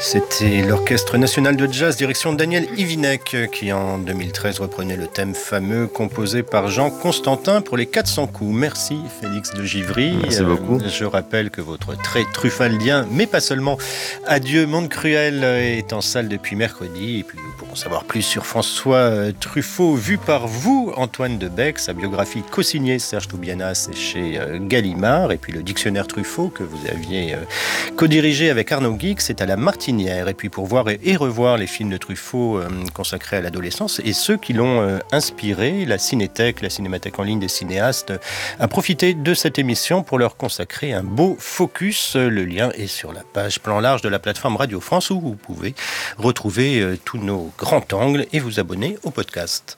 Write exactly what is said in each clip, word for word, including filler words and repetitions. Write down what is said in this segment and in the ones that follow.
C'était l'Orchestre national de jazz, direction Daniel Ivinek, qui en deux mille treize reprenait le thème fameux composé par Jean Constantin pour les quatre cents coups. Merci Félix de Givry. Merci beaucoup. Euh, je rappelle que votre trait truffaldien, mais pas seulement, Adieu Monde Cruel, est en salle depuis mercredi. Et puis pour en savoir plus sur François Truffaut, vu par vous, Antoine Debec, sa biographie co-signée Serge Toubianas et chez Gallimard, et puis le dictionnaire Truffaut que vous aviez co-dirigé avec Arnaud Guix, c'est à la Martinière. Et puis pour voir et revoir les films de Truffaut euh, consacrés à l'adolescence et ceux qui l'ont euh, inspiré, la Cinétech, la Cinémathèque en ligne des cinéastes, euh, a profité de cette émission pour leur consacrer un beau focus. Le lien est sur la page Plan Large de la plateforme Radio France où vous pouvez retrouver euh, tous nos grands angles et vous abonner au podcast.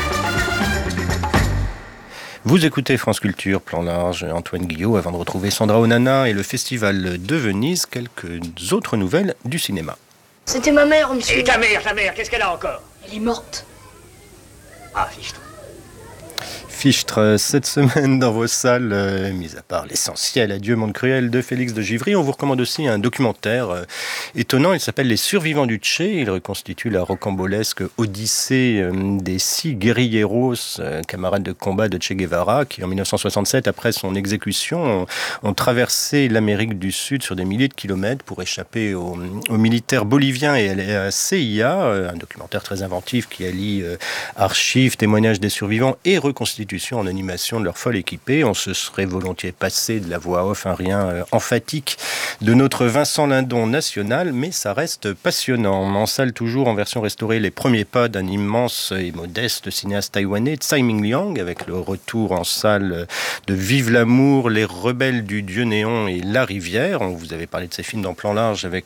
Vous écoutez France Culture, Plan Large, Antoine Guillot, avant de retrouver Sandra Onana et le Festival de Venise, quelques autres nouvelles du cinéma. C'était ma mère, monsieur. Et ta mère, ta mère, qu'est-ce qu'elle a encore? Elle est morte. Ah, fichtre. Fichtre, cette semaine dans vos salles, euh, mis à part l'essentiel, Adieu Monde Cruel de Félix de Givry, on vous recommande aussi un documentaire euh, étonnant, il s'appelle Les Survivants du Tché, il reconstitue la rocambolesque odyssée euh, des six guerrilleros, euh, camarades de combat de Che Guevara, qui en dix-neuf cent soixante-sept, après son exécution, ont, ont traversé l'Amérique du Sud sur des milliers de kilomètres pour échapper aux, aux militaires boliviens et à la C I A, euh, un documentaire très inventif qui allie euh, archives, témoignages des survivants et reconstitution en animation de leur folle équipée. On se serait volontiers passé de la voix off, un rien euh, emphatique de notre Vincent Lindon national, mais ça reste passionnant. En salle toujours, en version restaurée, les premiers pas d'un immense et modeste cinéaste taïwanais, Tsai Ming-liang, avec le retour en salle de Vive l'amour, Les Rebelles du Dieu Néon et La Rivière. On vous avait parlé de ces films dans Plan Large avec